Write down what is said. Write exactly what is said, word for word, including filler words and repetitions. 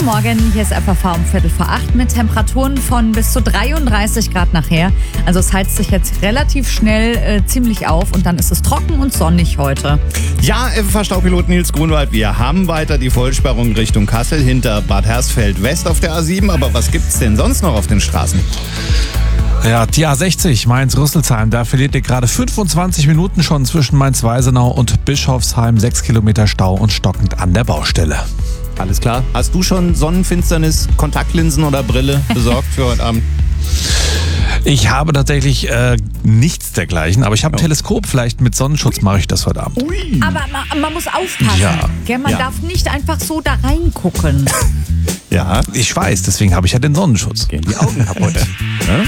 Guten Morgen, hier ist F A V um Viertel vor acht mit Temperaturen von bis zu dreiunddreißig Grad nachher. Also es heizt sich jetzt relativ schnell äh, ziemlich auf und dann ist es trocken und sonnig heute. Ja, F A V-Staupilot Nils Grunwald, wir haben weiter die Vollsperrung Richtung Kassel hinter Bad Hersfeld West auf der A sieben. Aber was gibt's denn sonst noch auf den Straßen? Ja, die A sechzig Mainz-Rüsselsheim, da verliert ihr gerade fünfundzwanzig Minuten schon zwischen Mainz-Weisenau und Bischofsheim. Sechs Kilometer Stau und stockend an der Baustelle. Alles klar. Hast du schon Sonnenfinsternis, Kontaktlinsen oder Brille besorgt für heute Abend? Ich habe tatsächlich äh, nichts dergleichen, aber ich habe ein Teleskop. Vielleicht mit Sonnenschutz mache ich das heute Abend. Ui. Aber man, man muss aufpassen. Ja. Gell, man Ja. darf nicht einfach so da reingucken. Ja, Ich weiß, deswegen habe ich ja den Sonnenschutz. gehen die Augen kaputt. Ja?